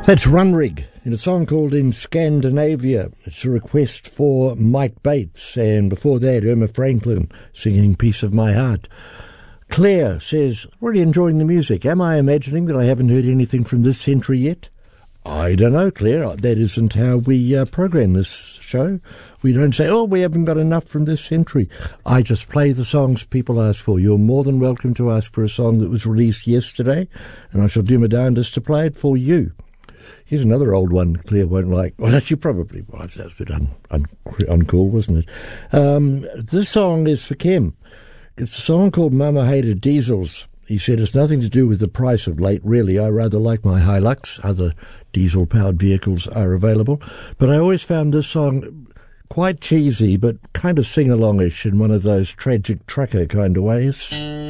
That's Runrig in a song called In Scandinavia. It's a request for Mike Bates, and before that Irma Franklin singing Piece of My Heart. Claire says, really enjoying the music. Am I imagining that I haven't heard anything from this century yet? I don't know, Claire. That isn't how we program this show. We don't say, oh, we haven't got enough from this century. I just play the songs people ask for. You're more than welcome to ask for a song that was released yesterday, and I shall do my darndest to play it for you. Here's another old one Claire won't like. Well, actually, probably. Well, that was a bit uncool, wasn't it? This song is for Kim. It's a song called Mama Hated Diesels. He said, it's nothing to do with the price of late, really. I rather like my Hilux. Other diesel-powered vehicles are available. But I always found this song quite cheesy, but kind of sing-alongish in one of those tragic trucker kind of ways.